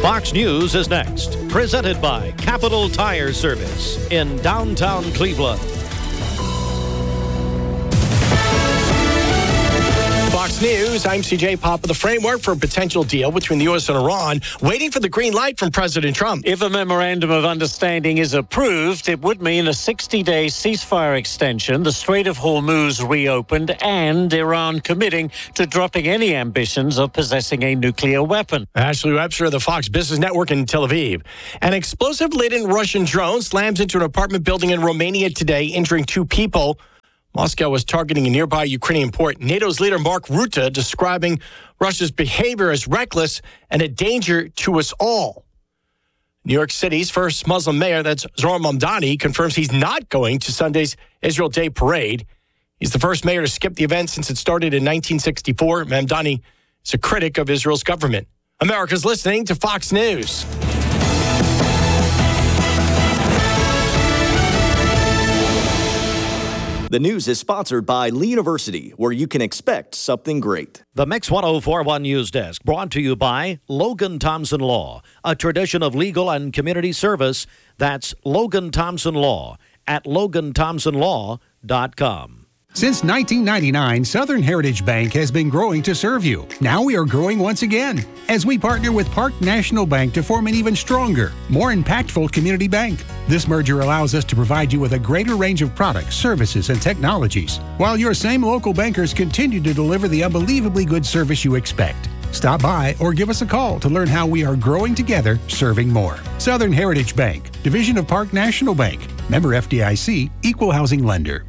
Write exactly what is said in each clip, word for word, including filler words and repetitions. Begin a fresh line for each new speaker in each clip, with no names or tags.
Fox News is next, presented by Capital Tire Service in downtown Cleveland.
Fox News, I'm C J Papa. The framework for a potential deal between the U S and Iran, waiting for the green light from President Trump.
If a memorandum of understanding is approved, it would mean a sixty-day ceasefire extension, the Strait of Hormuz reopened, and Iran committing to dropping any ambitions of possessing a nuclear weapon.
Ashley Webster of the Fox Business Network in Tel Aviv. An explosive-laden Russian drone slams into an apartment building in Romania today, injuring two people. Moscow was targeting a nearby Ukrainian port. NATO's leader Mark Rutte describing Russia's behavior as reckless and a danger to us all. New York City's first Muslim mayor, that's Zohran Mamdani, confirms he's not going to Sunday's Israel Day parade. He's the first mayor to skip the event since it started in nineteen sixty-four. Mamdani is a critic of Israel's government. America's listening to Fox News.
The news is sponsored by Lee University, where you can expect something great.
The Mix one oh four point one News Desk, brought to you by Logan Thompson Law, a tradition of legal and community service. That's Logan Thompson Law at logan thompson law dot com.
Since nineteen ninety-nine, Southern Heritage Bank has been growing to serve you. Now we are growing once again as we partner with Park National Bank to form an even stronger, more impactful community bank. This merger allows us to provide you with a greater range of products, services, and technologies, while your same local bankers continue to deliver the unbelievably good service you expect. Stop by or give us a call to learn how we are growing together, serving more. Southern Heritage Bank, division of Park National Bank, member F D I C, equal housing lender.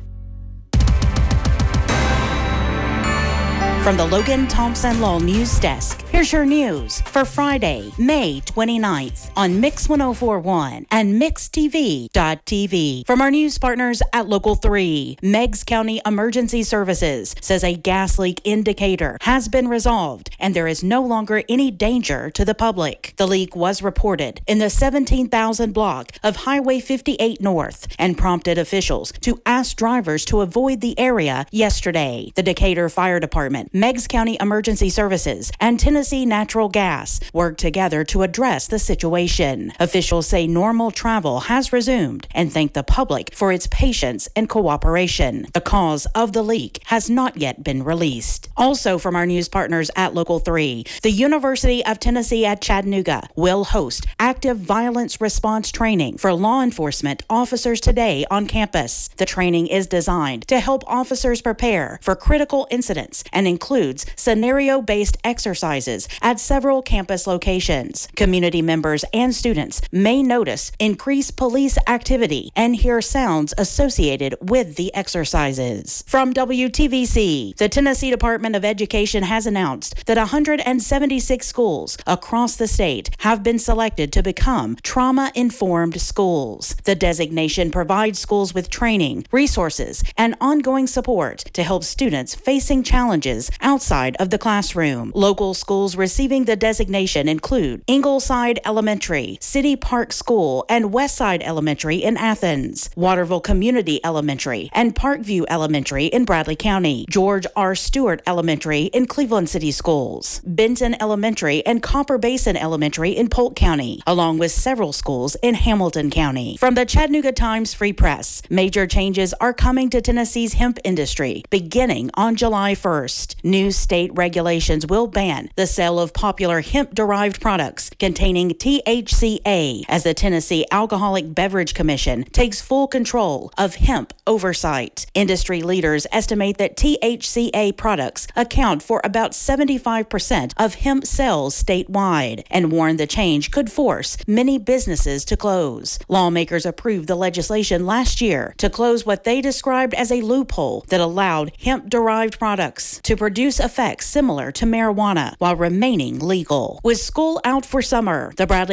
From the Logan Thompson Law News Desk, here's your news for Friday, May twenty-ninth on Mix one oh four point one and mix t v dot t v. From our news partners at Local three, Meigs County Emergency Services says a gas leak indicator has been resolved and there is no longer any danger to the public. The leak was reported in the seventeen thousand block of Highway fifty-eight North and prompted officials to ask drivers to avoid the area yesterday. The Decatur Fire Department, Meigs County Emergency Services, and Tennessee Natural Gas worked together to address the situation. Officials say normal travel has resumed and thank the public for its patience and cooperation. The cause of the leak has not yet been released. Also from our news partners at Local three, the University of Tennessee at Chattanooga will host active violence response training for law enforcement officers today on campus. The training is designed to help officers prepare for critical incidents and includes scenario-based exercises at several campus locations. Community members and students may notice increased police activity and hear sounds associated with the exercises. From W T V C, the Tennessee Department of Education has announced that one hundred seventy-six schools across the state have been selected to become trauma-informed schools. The designation provides schools with training, resources, and ongoing support to help students facing challenges outside of the classroom. Local schools receiving the designation include Ingleside Elementary, City Park School, and Westside Elementary in Athens, Waterville Community Elementary, and Parkview Elementary in Bradley County, George R. Stewart Elementary in Cleveland City Schools, Benton Elementary and Copper Basin Elementary in Polk County, along with several schools in Hamilton County. From the Chattanooga Times Free Press, major changes are coming to Tennessee's hemp industry beginning on July first. New state regulations will ban the sale of popular hemp-derived products containing T H C A as the Tennessee Alcoholic Beverage Commission takes full control of hemp oversight. Industry leaders estimate that T H C A products account for about seventy-five percent of hemp sales statewide and warn the change could force many businesses to close. Lawmakers approved the legislation last year to close what they described as a loophole that allowed hemp-derived products to produce effects similar to marijuana while remaining legal. With school out for summer, the Bradley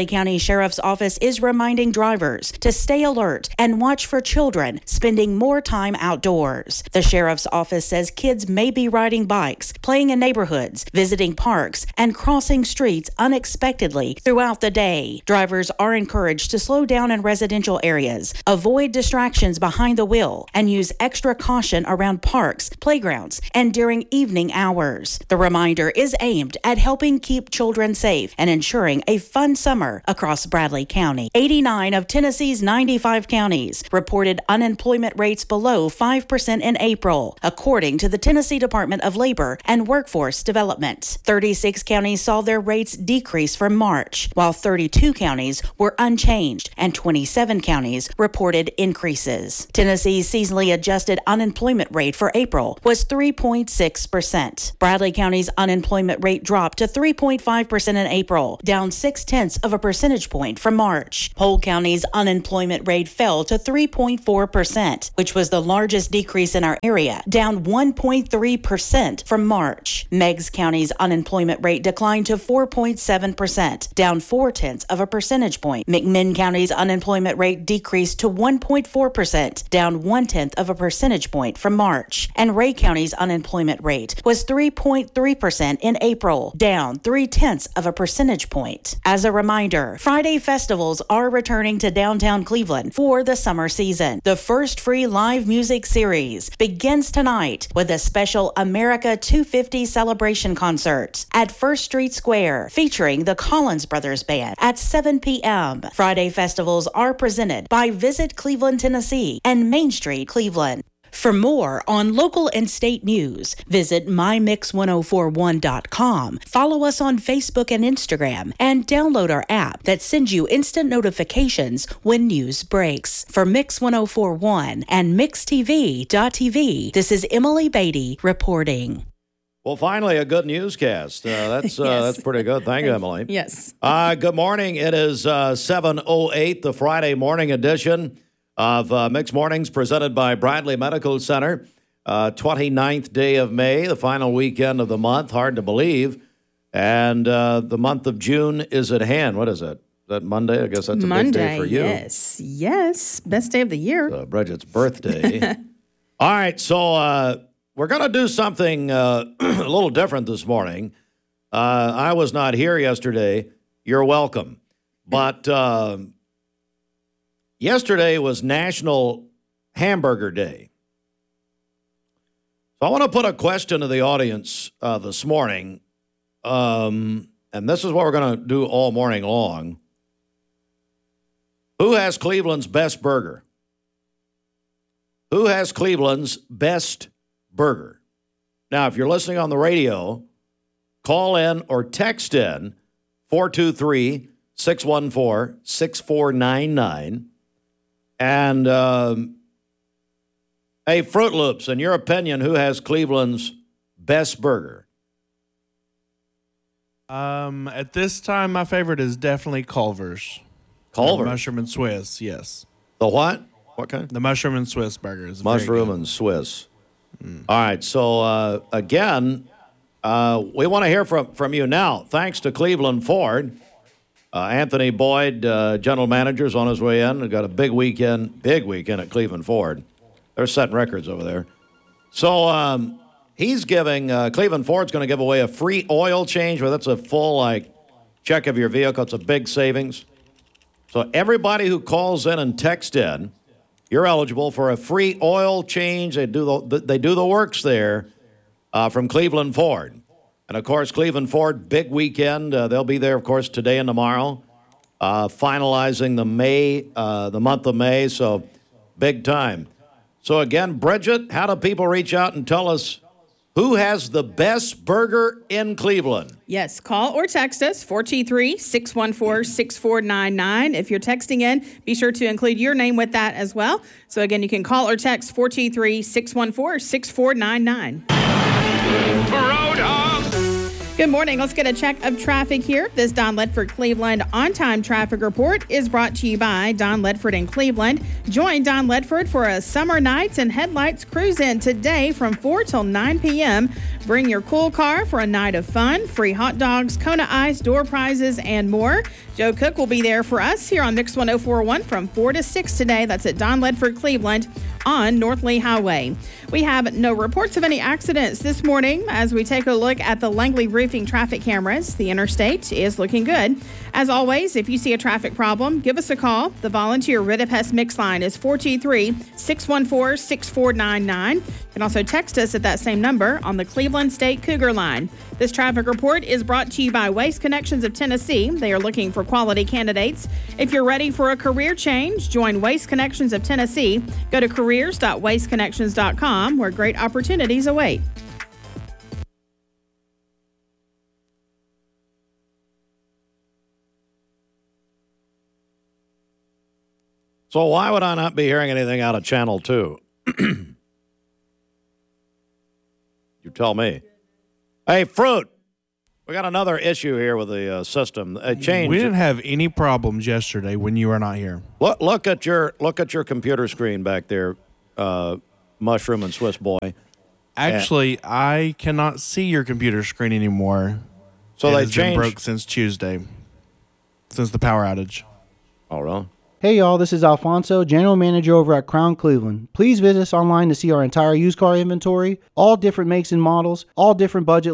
County Sheriff's Office is reminding drivers to stay alert and watch for children spending more time outdoors. The Sheriff's Office says kids may be riding bikes, playing in neighborhoods, visiting parks, and crossing streets unexpectedly throughout the day. Drivers are encouraged to slow down in residential areas, avoid distractions behind the wheel, and use extra caution around parks, playgrounds, and during evening hours. The reminder is aimed at helping keep children safe and ensuring a fun summer across Bradley County. eighty-nine of Tennessee's ninety-five counties reported unemployment rates below five percent in April, according to the Tennessee Department of Labor and Workforce Development. thirty-six counties saw their rates decrease from March, while thirty-two counties were unchanged and twenty-seven counties reported increases. Tennessee's seasonally adjusted unemployment rate for April was three point six percent. Bradley County's unemployment rate dropped to three point five percent in April, down six tenths of a percentage point from March. Polk County's unemployment rate fell to three point four percent, which was the largest decrease in our area, down one point three percent from March. Meigs County's unemployment rate declined to four point seven percent, down four tenths of a percentage point. McMinn County's unemployment rate decreased to one point four percent, down one tenth of a percentage point from March. And Ray County's unemployment rate was three point three percent in April, down three tenths of a percentage point. As a reminder, Friday festivals are returning to downtown Cleveland for the summer season. The first free live music series begins tonight with a special America two fifty celebration concert at First Street Square featuring the Collins Brothers Band at seven p.m. Friday festivals are presented by Visit Cleveland, Tennessee and Main Street, Cleveland. For more on local and state news, visit my mix one oh four one dot com, follow us on Facebook and Instagram, and download our app that sends you instant notifications when news breaks. For Mix one oh four one and mix t v dot t v, this is Emily Beatty reporting.
Well, finally, a good newscast. Uh, that's uh,
Yes.
that's pretty good. Thank you, Emily.
Yes.
Uh, good morning. It is uh, seven oh eight, the Friday morning edition of uh, Mixed Mornings presented by Bradley Medical Center. Uh, twenty-ninth day of May, the final weekend of the month. Hard to believe. And uh, the month of June is at hand. What is it? Is that Monday? I guess that's a
Monday,
big day for you.
yes. Yes. Best day of the year.
Uh, Bridget's birthday. All right, so uh, we're going to do something uh, a little different this morning. Uh, I was not here yesterday. You're welcome. But uh, yesterday was National Hamburger Day. So I want to put a question to the audience uh, this morning. Um, and this is what we're going to do all morning long. Who has Cleveland's best burger? Who has Cleveland's best burger? Now, if you're listening on the radio, call in or text in four two three, six one four, six four nine nine. And, um, hey, Fruit Loops, in your opinion, who has Cleveland's best burger?
Um, at this time, my favorite is definitely Culver's.
Culver's?
The mushroom and Swiss, yes.
The what? What kind?
The mushroom and Swiss burger is very
Mushroom
good.
and Swiss. Mm. All right, so, uh, again, uh, we want to hear from, from you now. Thanks to Cleveland Ford. Uh, Anthony Boyd, uh, general manager, is on his way in. We've got a big weekend, big weekend at Cleveland Ford. They're setting records over there. So um, he's giving, uh, Cleveland Ford's going to give away a free oil change, where that's a full, like, check of your vehicle. It's a big savings. So everybody who calls in and texts in, you're eligible for a free oil change. They do the, they do the works there uh, from Cleveland Ford. And, of course, Cleveland Ford, big weekend. Uh, they'll be there, of course, today and tomorrow, uh, finalizing the May, uh, the month of May. So, big time. So, again, Bridget, how do people reach out and tell us who has the best burger in Cleveland?
Yes, call or text us, four two three, six one four, six four nine nine. If you're texting in, be sure to include your name with that as well. So, again, you can call or text four two three, six one four, six four nine nine.
Roadhog!
Good morning. Let's get a check of traffic here. This Don Ledford Cleveland on-time traffic report is brought to you by Don Ledford in Cleveland. Join Don Ledford for a summer nights and headlights cruise-in today from four till nine p.m. Bring your cool car for a night of fun, free hot dogs, Kona Ice, door prizes, and more. Joe Cook will be there for us here on Mix one oh four point one from four to six today. That's at Don Ledford Cleveland on North Lee Highway. We have no reports of any accidents this morning as we take a look at the Langley Roofing traffic cameras. The interstate is looking good. As always, if you see a traffic problem, give us a call. The volunteer Ridipest Mix line is four two three, six one four, six four nine nine. You can also text us at that same number on the Cleveland State Cougar line. This traffic report is brought to you by Waste Connections of Tennessee. They are looking for quality candidates. If you're ready for a career change, join Waste Connections of Tennessee. Go to careers dot waste connections dot com where great opportunities await.
So why would I not be hearing anything out of Channel two? You tell me. Hey, Fruit, we got another issue here with the uh, system. A change.
We didn't have any problems yesterday when you were not here.
Look, look at your look at your computer screen back there, uh, Mushroom and Swiss Boy.
Actually, and, I cannot see your computer screen anymore.
So
it
they
has
changed.
Been broke since Tuesday, since the power outage.
Oh, really?
Hey y'all, this is Alfonso, General Manager over at Crown Cleveland. Please visit us online to see our entire used car inventory, all different makes and models, all different budget